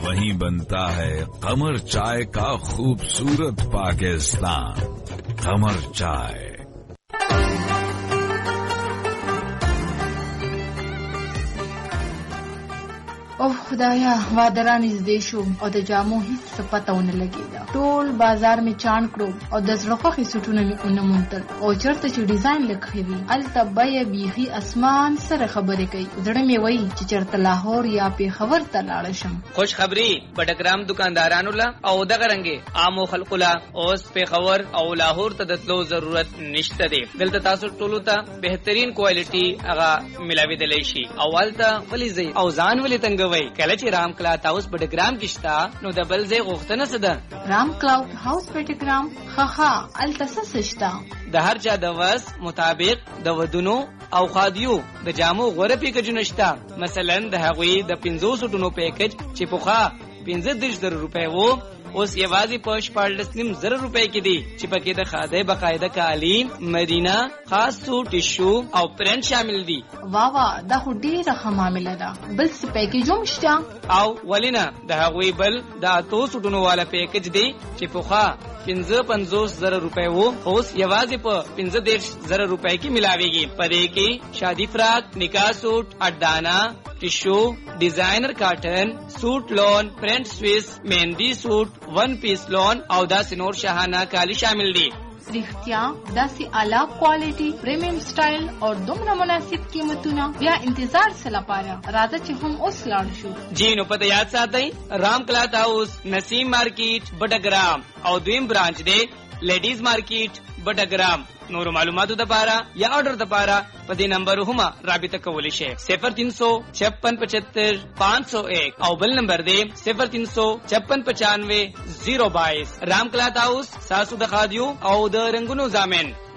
वहीं बनता है कमर चाय का खूबसूरत पाकिस्तान। कमर चाय। اوه خدایا وادران نږدې شو او د جامو هیڅ څه پته ونه لګېده. ټول بازار مې چاڼ کړو او د زړه خوښې سوټونه مې ونه موندل او چېرته چې ډیزاین لږ ښه وي هلته بیه بیخي اسمان سره خبرې کوي. زړه مې وایي چې چېرته لاهور یا پېښور ته لاړه شم. خوش خبري بټګرام دکاندارانو له او دغه رنګې عامو خلکو له اوس پېښور او لاهور ته د تلو ضرورت نشته دی. دلته تاسو ټولو ته بهترین کوالټي هغه ملاوېدلی شي او هلته ولې ځئ او ځان ولې تنګوئ؟ کله چې رام کلاوډ هاوس بټګرام کې شته نو د بل ځای غوښتنه څه ده؟ رام کلاوډ هاوس بټګرام ښه هلته څه شته؟ د هر چا د وس مطابق د ودونو او خادیو د جامو غوره پیکجونه شته. مثلا د هغوی د 500 ټونو پیکج چې پخوا 15,000 روپۍ وو اوس یوازې په 14,500 روپۍ کې دي چې پکې د خادۍ باقاعده کالي، مدینه، خاص سوټ، ټیشو او پرنټ شامل دي. واوا دا خو ډېره ښه معامله ده. بل څه پیکج هم شته؟ او ولې نه، د هغوی بل د 800 ټونو والا پیکج دی چې پخوا 55,000 روپۍ وو اوس یوازې په 15,000 روپۍ کې ملاویږي. په دې کې شادي فراق، نکاح سوټ، اډانا، ټیشو، ډیزاینر کاټن، سوټ لون، پرنٹ سویس، مهندی سوټ، ون پیس لون او داسې نور شاهانه کالی شامل دي. رښتیا داسې اعلی کوالټي، پریمیم سټایل او دومره مناسب قیمتونه، بیا انتظار څه لپاره؟ راځه چې هم اوس لاړ شو. جی نو پته یاد ساتئ، رام کلاوډ هاوس، نسیم مارکیټ، بټګرام او دویم برانچ دی لیډیز مارکیټ بټګرام. نور معلوماتو لپاره یا آرډر لپاره په دې نمبر هم رابطه کولی شئ 035675 501 او بل نمبر دی 035695 022. رام کلاوډ هاوس ساسو د خادیو او د رنگونو ضامن.